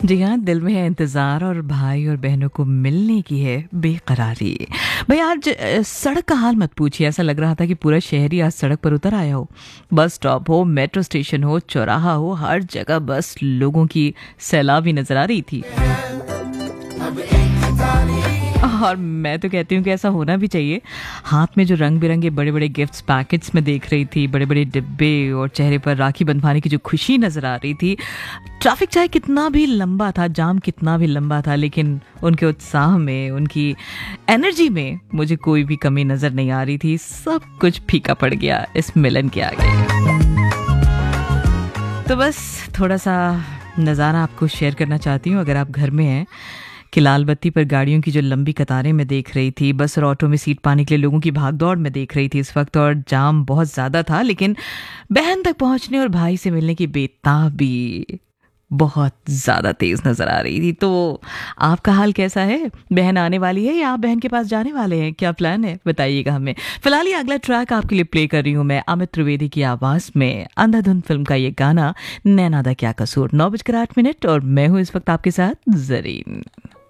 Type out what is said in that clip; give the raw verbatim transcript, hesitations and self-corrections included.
जी हाँ, दिल में है इंतज़ार और भाई और बहनों को मिलने की है बेकरारी। भाई आज अ, सड़क का हाल मत पूछिए, ऐसा लग रहा था कि पूरा शहर ही आज सड़क पर उतर आया हो। बस स्टॉप हो, मेट्रो स्टेशन हो, चौराहा हो, हर जगह बस लोगों की सैलाब ही नजर आ रही थी। और मैं तो कहती हूँ कि ऐसा होना भी चाहिए। हाथ में जो रंग बिरंगे बड़े बड़े गिफ्ट्स पैकेट्स में देख रही थी, बड़े बड़े डिब्बे, और चेहरे पर राखी बंधवाने की जो खुशी नजर आ रही थी। ट्रैफिक चाहे कितना भी लंबा था, जाम कितना भी लंबा था, लेकिन उनके उत्साह में, उनकी एनर्जी में मुझे कोई भी कमी नजर नहीं आ रही थी। सब कुछ फीका पड़ गया इस मिलन के आगे। तो बस थोड़ा सा नज़ारा आपको शेयर करना चाहती हूँ। अगर आप घर में हैं कि लाल बत्ती पर गाड़ियों की जो लंबी कतारें में देख रही थी, बस और ऑटो में सीट पाने के लिए लोगों की भागदौड़ में देख रही थी इस वक्त, और जाम बहुत ज़्यादा था, लेकिन बहन तक पहुंचने और भाई से मिलने की बेताबी बहुत ज़्यादा तेज़ नज़र आ रही थी। तो आपका हाल कैसा है? बहन आने वाली है या आप बहन के पास जाने वाले हैं? क्या प्लान है, बताइएगा हमें। फिलहाल ये अगला ट्रैक आपके लिए प्ले कर रही हूँ मैं, अमित त्रिवेदी की आवाज़ में अंधाधुन फिल्म का ये गाना, नैना दा क्या कसूर। नौ बजकर आठ मिनट और मैं हूँ इस वक्त आपके साथ जरीन।